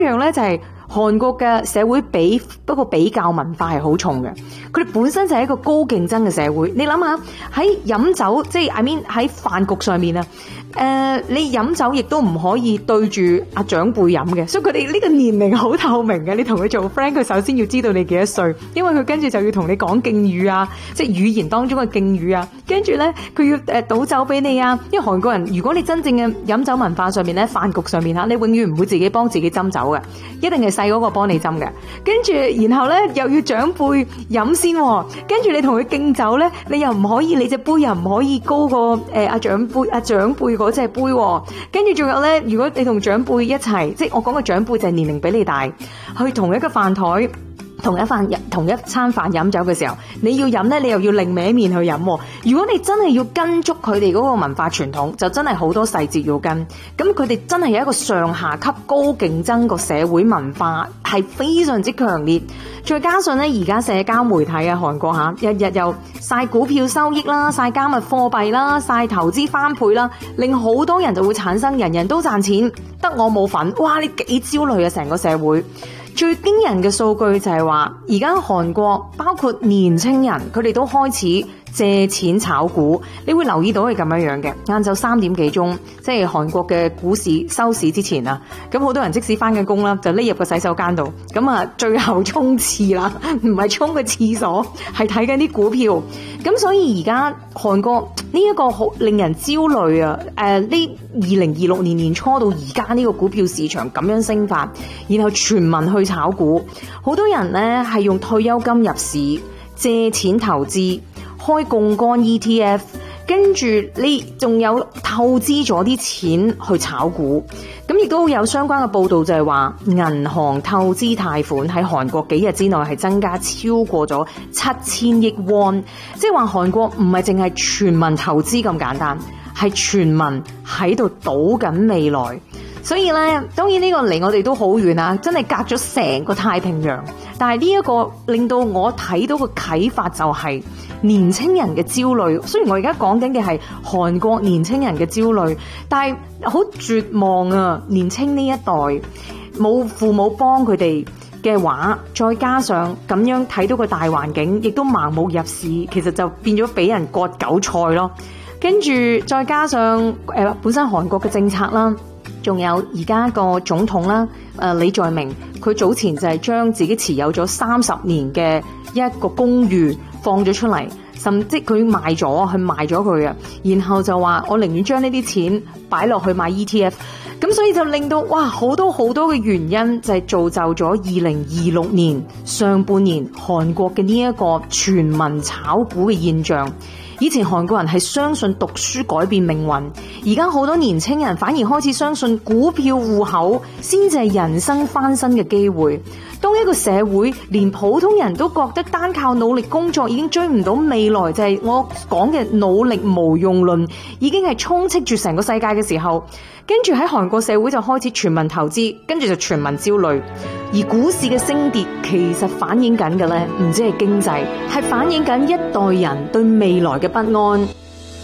一樣咧就係韓國嘅社會不過比較文化係好重嘅，佢哋本身就係一個高競爭嘅社會。你諗下喺飲酒，即係 I mean 喺飯局上面啊，你飲酒亦都唔可以對住阿長輩飲嘅，所以佢哋呢個年齡好透明嘅。你同佢做 friend， 佢首先要知道你幾多歲，因為佢跟住就要同你講敬語啊，即係語言當中嘅敬語啊。跟住咧佢要倒酒俾你啊，因為韓國人如果你真正嘅飲酒文化上面咧，飯局上面你永遠唔會自己幫自己斟酒嘅，一定係細嗰個幫你斟嘅。跟住然後咧又要長輩飲先，跟住你同佢敬酒咧，你又唔可以，你隻杯又唔可以高過阿長輩嗰隻杯。跟住仲有咧，如果你同長輩一齊，即係我講嘅長輩就係年齡比你大，去同一個飯台。同一餐飯飲酒嘅時候，你要飲咧，你又要另歪面去飲。如果你真係要跟足佢哋嗰個文化傳統，就真係好多細節要跟。咁佢哋真係有一個上下級高競爭個社會文化，係非常之強烈。再加上咧，而家社交媒體啊，韓國日日又晒股票收益啦，晒加密貨幣啦，晒投資翻倍啦，令好多人就會產生人人都賺錢，得我冇份。哇！你幾焦慮啊，成個社會。最驚人嘅數據就係話，而家韓國包括年青人，佢哋都開始借錢炒股。你會留意到係咁樣嘅，晏晝3點幾鐘，即係韓國嘅股市收市之前啊，咁好多人即使翻緊工啦，就匿入個洗手間度，咁啊最後衝刺啦，唔係衝個廁所，係睇緊啲股票。咁所以而家韓國呢一個好令人焦慮啊！呢2026年年初到而家呢個股票市場咁樣升發，然後全民去炒股，好多人呢係用退休金入市借錢投資，開槓桿 ETF， 跟住你仲有透支咗啲錢去炒股。咁亦都有相關嘅報道，就係話銀行透支貸款喺韓國幾日之內係增加超過咗7000億won，即係話韓國唔係淨係全民投資咁簡單，係全民喺度賭緊未來。所以咧，當然呢個離我哋都好遠啊，真係隔咗成個太平洋。但係呢一個令到我睇到個啟發就係年青人嘅焦慮。雖然我而家講緊嘅係韓國年青人嘅焦慮，但係好絕望啊！年青呢一代冇父母幫佢哋嘅話，再加上咁樣睇到個大環境，亦都盲目入市，其實就變咗俾人割韭菜咯。跟住再加上本身韓國嘅政策啦。仲有而家個總統啦，李在明，佢早前就係將自己持有咗30年嘅一個公寓放咗出嚟，甚至佢賣咗佢啊，然後就話我寧願將呢啲錢擺落去買 ETF， 咁所以就令到哇好多嘅原因就係造就咗2026年上半年韓國嘅呢一個全民炒股嘅現象。以前韓國人係相信讀書改變命運，而家好多年輕人反而開始相信股票戶口先至係人生翻身嘅機會。當一個社會連普通人都覺得單靠努力工作已經追唔到未來，就係我講嘅努力無用論，已經係充斥住成個世界嘅時候，跟住喺韓國社會就開始全民投資，跟住就全民焦慮。而股市嘅升跌其實反映緊嘅咧，唔止係經濟，係反映緊一代人對未來嘅不安。